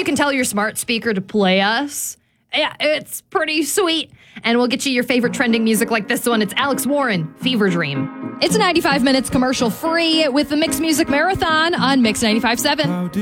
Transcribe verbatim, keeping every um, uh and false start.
you can tell your smart speaker to play us. Yeah, it's pretty sweet. And we'll get you your favorite trending music like this one. It's Alex Warren, Fever Dream. It's ninety-five minutes commercial free with the Mix Music Marathon on Mix ninety-five point seven.